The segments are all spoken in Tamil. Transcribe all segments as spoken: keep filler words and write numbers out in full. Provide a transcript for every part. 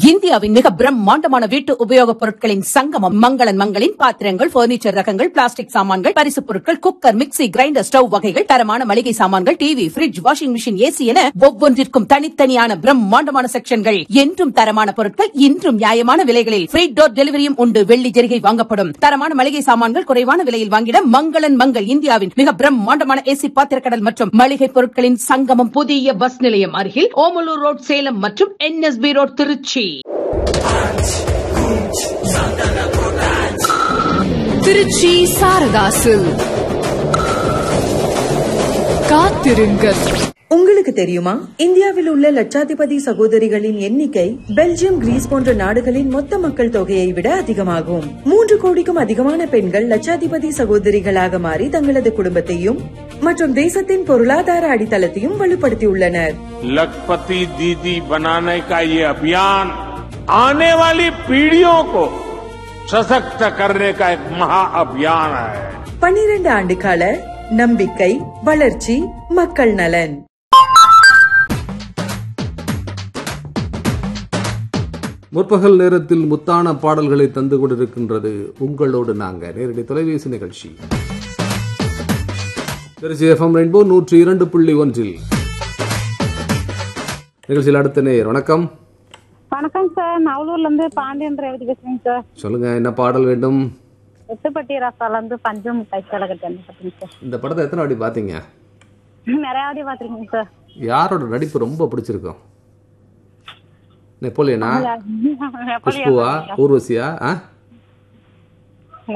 இந்தியாவின் மிக பிரம்மாண்டமான வீட்டு உபயோகப் பொருட்களின் சங்கமம் மங்களன் மங்களின் பாத்திரங்கள், பர்னிச்சர் ரகங்கள், பிளாஸ்டிக் சாமான்கள், பரிசுப் பொருட்கள், குக்கர், மிக்ஸி, கிரைண்டர், ஸ்டவ் வகைகள், தரமான மளிகை சாமான்கள், TV, fridge, washing machine, AC என ஒவ்வொன்றிற்கும் தனித்தனியான பிரம்மாண்டமான செக்ஷன்கள். என்றும் தரமான பொருட்கள், இன்றும் நியாயமான விலைகளில் ஃப்ரீ டோர் டெலிவரியும் உண்டு. வெள்ளி ஜெரிகை வாங்கப்படும். தரமான மளிகை சாமான்கள் குறைவான விலையில் வாங்கிட மங்களன் மங்கள் இந்தியாவின் மிக பிரம்மாண்டமான ஏசி பாத்திரக்கடல் மற்றும் மளிகை பொருட்களின் சங்கமம். புதிய பஸ் நிலையம் அருகில் ஓமலூர் ரோட் சேலம் மற்றும் என்எஸ்பி ரோட் திருச்சி. திருச்சி சாரதாசு காத்திருங்கள். உங்களுக்கு தெரியுமா, இந்தியாவில் உள்ள லட்சாதிபதி சகோதரிகளின் எண்ணிக்கை பெல்ஜியம், கிரீஸ் போன்ற நாடுகளின் மொத்த மக்கள் தொகையை விட அதிகமாகும். மூன்று கோடிக்கும் அதிகமான பெண்கள் லட்சாதிபதி சகோதரிகளாக மாறி தங்களது குடும்பத்தையும் மற்றும் தேசத்தின் பொருளாதார அடித்தளத்தையும் வலுப்படுத்தியுள்ளனர். लखपति दीदी बनाने का ये अभियान आने वाली पीढ़ियों को सशक्त करने का एक महा अभियान है. பன்னிரண்டு ஆண்டு கால நம்பிக்கை, வளர்ச்சி, மக்கள் நலன். முற்பகல் நேரத்தில் முத்தான பாடல்களை தந்து கொண்டிருக்கின்றது உங்களோடு நாங்க நேரடி தொலைபேசி நிகழ்ச்சி. திருச்சி எஃப்எம் ரெயின்போ நூற்றி இரண்டு புள்ளி ஒன்றில் நிகழ்ச்சியில் அடுத்த நேயர். வணக்கம். வணக்கம் சார், நவலூர்ல இருந்து பாண்டியன் ரேவதி பேசுறேன் சார். சொல்லுங்க, என்ன பாடல் வேண்டும்? எட்டுப்பட்டி ரசால இருந்து பஞ்சம் மிட்டாய் கலகட்டேன் சார். இந்த படத்தை எத்தனை வாட்டி பாத்தீங்க? நிறைய வாட்டி பாத்திருக்கீங்க சார். யாரோட நடிப்பு ரொம்ப பிடிச்சிருக்கும்? நெப்போலியனா, குஷ்புவா, ஊர்வசியா?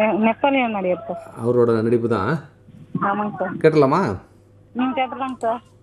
நெப்போலியன் நடிகர் சார். அவரோட நடிப்பு தான். ஆமாங்க சார். கேட்டலாமா? கேட்டலாங்க சார்.